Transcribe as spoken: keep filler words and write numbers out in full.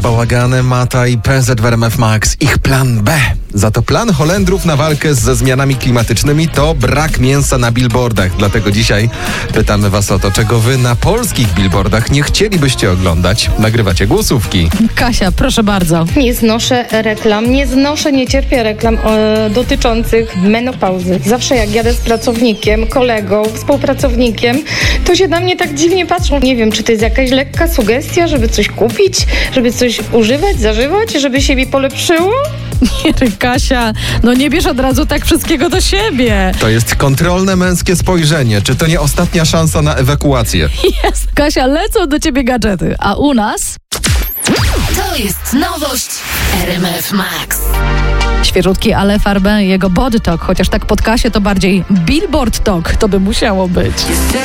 bałaganem, Mata i P Z w R M F Max. Ich plan B. Za to plan Holendrów na walkę ze zmianami klimatycznymi to brak mięsa na billboardach. Dlatego dzisiaj pytamy was o to, czego wy na polskich billboardach nie chcielibyście oglądać. Nagrywacie głosówki. Kasia, proszę bardzo. Nie znoszę reklam, nie znoszę, nie cierpię reklam e, dotyczących menopauzy. Zawsze jak jadę z pracownikiem, kolegą, współpracownikiem, to się na mnie tak dziwnie patrzą. Nie wiem, czy to jest jakaś lekka sugestia, żeby coś kupić, żeby coś używać, zażywać, żeby się mi polepszyło? Nie, Kasia, no nie bierz od razu tak wszystkiego do siebie. To jest kontrolne męskie spojrzenie. Czy to nie ostatnia szansa na ewakuację? Jest. Kasia, lecą do ciebie gadżety, a u nas... To jest nowość R M F Max. Świeżutki Ale Farben, jego Body Talk, chociaż tak pod Kasię to bardziej Billboard Talk, to by musiało być.